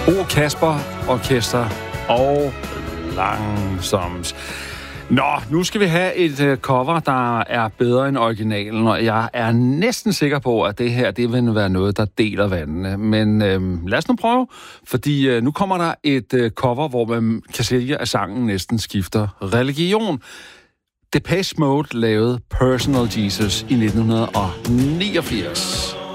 O. Kasper Orkester og langsomt. Nå, nu skal vi have et cover, der er bedre end originalen, og jeg er næsten sikker på, at det her, det vil være noget, der deler vandene. Men lad os nu prøve, fordi nu kommer der et cover, hvor man kan sige, at sangen næsten skifter religion. Depeche Mode lavede Personal Jesus i 1989.